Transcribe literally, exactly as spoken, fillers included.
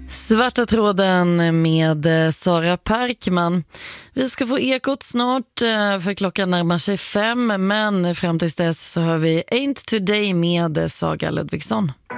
Svarta tråden med Sara Parkman. Vi ska få ekot snart för klockan närmar sig fem, men fram tills dess så hör vi Ain't Today med Saga Ludvigsson.